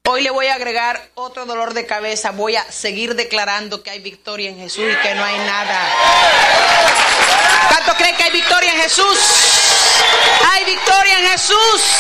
Hoy le voy a agregar otro dolor de cabeza. Voy a seguir declarando que hay victoria en Jesús y que no hay nada. ¿Cuánto creen que hay victoria en Jesús? Hay victoria en Jesús.